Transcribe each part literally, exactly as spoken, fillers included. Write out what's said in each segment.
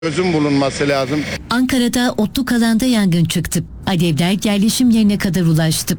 Çözüm bulunması lazım. Ankara'da otluk alanda yangın çıktı. Alevler yerleşim yerine kadar ulaştı.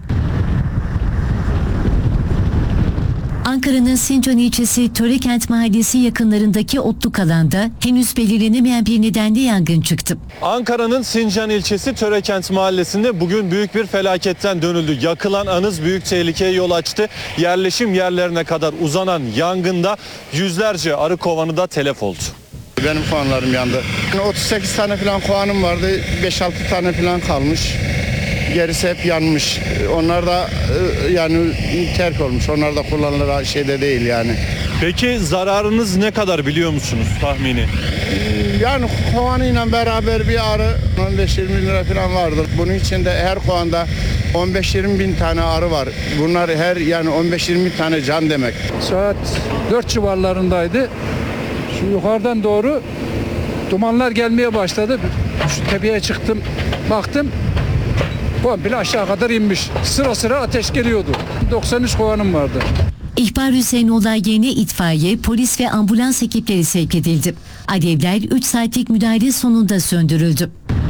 Ankara'nın Sincan ilçesi Törekent Mahallesi yakınlarındaki otluk alanda henüz belirlenemeyen bir nedenle yangın çıktı. Ankara'nın Sincan ilçesi Törekent Mahallesi'nde bugün büyük bir felaketten dönüldü. Yakılan anız büyük tehlikeye yol açtı. Yerleşim yerlerine kadar uzanan yangında yüzlerce arı kovanı da telef oldu. Benim kovanlarım yandı. otuz sekiz tane falan kovanım vardı. beş altı tane falan kalmış. Gerisi hep yanmış. Onlar da yani terk olmuş. Onlar da kullanılır şeyde değil yani. Peki zararınız ne kadar biliyor musunuz tahmini? Yani kovanıyla beraber bir arı on beş yirmi lira falan vardır. Bunun içinde her kovanda on beş yirmi bin tane arı var. Bunlar her yani on beş yirmi tane can demek. Saat dört civarlarındaydı. Şu yukarıdan doğru dumanlar gelmeye başladı. Şu tepeye çıktım, baktım. Komple aşağı kadar inmiş. Sıra sıra ateş geliyordu. doksan üç kovanım vardı. İhbar üzerine olay yerine itfaiye, polis ve ambulans ekipleri sevk edildi. Alevler üç saatlik müdahale sonunda söndürüldü.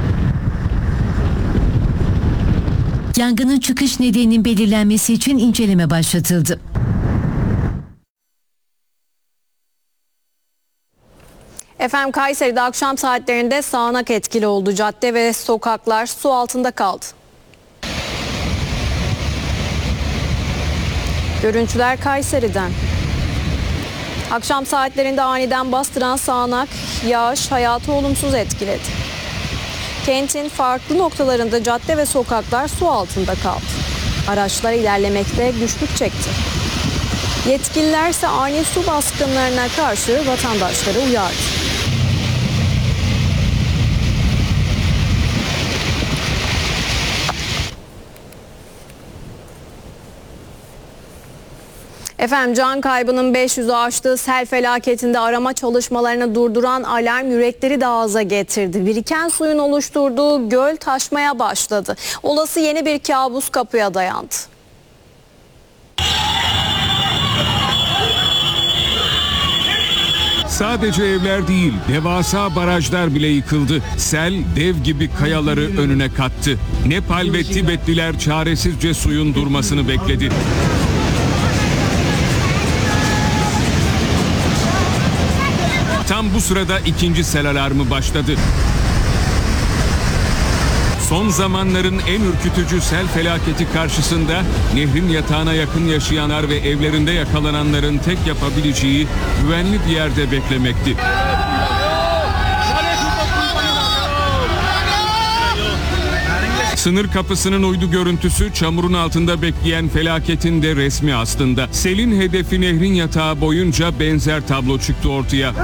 Yangının çıkış nedeninin belirlenmesi için inceleme başlatıldı. Efendim Kayseri'de akşam saatlerinde sağanak etkili oldu. Cadde ve sokaklar su altında kaldı. Görüntüler Kayseri'den. Akşam saatlerinde aniden bastıran sağanak yağış hayatı olumsuz etkiledi. Kentin farklı noktalarında cadde ve sokaklar su altında kaldı. Araçlar ilerlemekte güçlük çekti. Yetkililer ise ani su baskınlarına karşı vatandaşları uyardı. Efendim can kaybının beş yüzü aştığı sel felaketinde arama çalışmalarını durduran alarm yürekleri de ağza getirdi. Biriken suyun oluşturduğu göl taşmaya başladı. Olası yeni bir kabus kapıya dayandı. Sadece evler değil, devasa barajlar bile yıkıldı. Sel dev gibi kayaları önüne kattı. Nepal ve Tibetliler çaresizce suyun durmasını bekledi. Tam bu sırada ikinci sel alarmı başladı. Son zamanların en ürkütücü sel felaketi karşısında nehrin yatağına yakın yaşayanlar ve evlerinde yakalananların tek yapabileceği güvenli bir yerde beklemekti. Sınır kapısının uydu görüntüsü çamurun altında bekleyen felaketin de resmi aslında. Selin hedefi nehrin yatağı boyunca benzer tablo çıktı ortaya.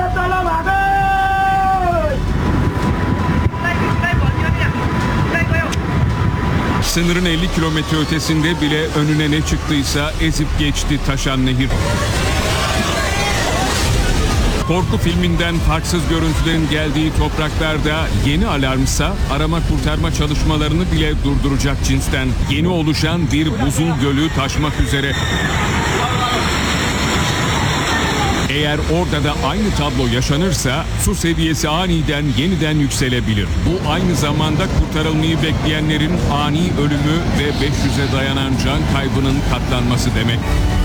Sınırın elli kilometre ötesinde bile önüne ne çıktıysa ezip geçti taşan nehir. Korku filminden farksız görüntülerin geldiği topraklarda yeni alarmsa arama kurtarma çalışmalarını bile durduracak cinsten. Yeni oluşan bir buzul gölü taşmak üzere. Eğer orada da aynı tablo yaşanırsa su seviyesi aniden yeniden yükselebilir. Bu aynı zamanda kurtarılmayı bekleyenlerin ani ölümü ve beş yüze dayanan can kaybının katlanması demek.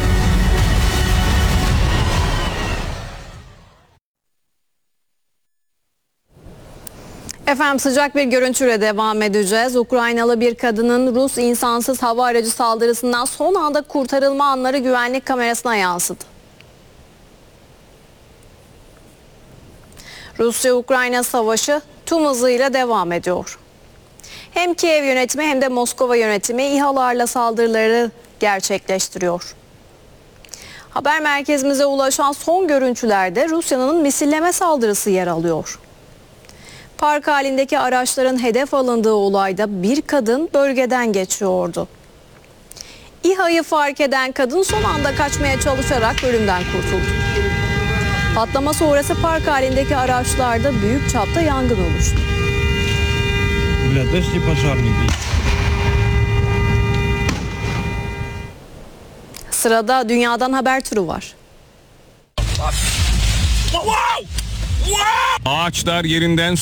Efendim sıcak bir görüntüyle devam edeceğiz. Ukraynalı bir kadının Rus insansız hava aracı saldırısından son anda kurtarılma anları güvenlik kamerasına yansıdı. Rusya-Ukrayna savaşı tüm hızıyla devam ediyor. Hem Kiev yönetimi hem de Moskova yönetimi İHA'larla saldırıları gerçekleştiriyor. Haber merkezimize ulaşan son görüntülerde Rusya'nın misilleme saldırısı yer alıyor. Park halindeki araçların hedef alındığı olayda bir kadın bölgeden geçiyordu. İHA'yı fark eden kadın son anda kaçmaya çalışarak ölümden kurtuldu. Patlama sonrası park halindeki araçlarda büyük çapta yangın oluştu. Sırada dünyadan haber turu var. Ağaçlar yerinden